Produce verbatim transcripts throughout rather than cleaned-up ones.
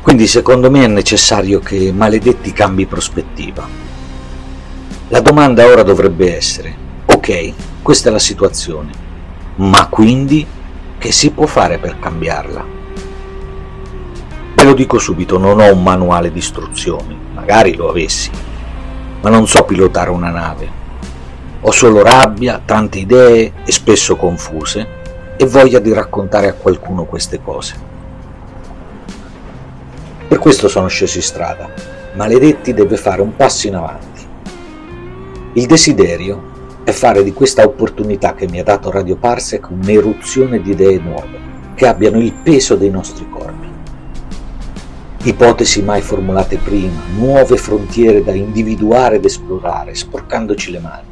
Quindi secondo me è necessario che Maledetti cambi prospettiva. La domanda ora dovrebbe essere: ok, questa è la situazione, ma quindi che si può fare per cambiarla? Ve lo dico subito, non ho un manuale di istruzioni, magari lo avessi, ma non so pilotare una nave. Ho solo rabbia, tante idee e spesso confuse e voglia di raccontare a qualcuno queste cose. Per questo sono sceso in strada. Maledetti deve fare un passo in avanti. Il desiderio è fare di questa opportunità che mi ha dato Radio Parsec un'eruzione di idee nuove, che abbiano il peso dei nostri corpi. Ipotesi mai formulate prima, nuove frontiere da individuare ed esplorare, sporcandoci le mani.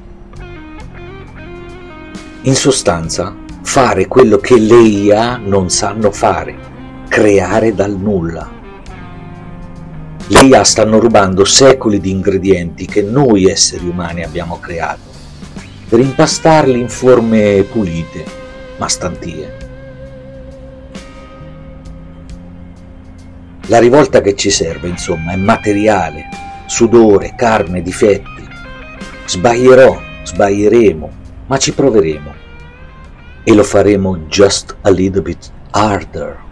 In sostanza, fare quello che le I A non sanno fare, creare dal nulla. Le I A stanno rubando secoli di ingredienti che noi esseri umani abbiamo creato, per impastarli in forme pulite, ma stantie. La rivolta che ci serve, insomma, è materiale, sudore, carne, difetti. Sbaglierò, sbaglieremo, ma ci proveremo. E lo faremo just a little bit harder.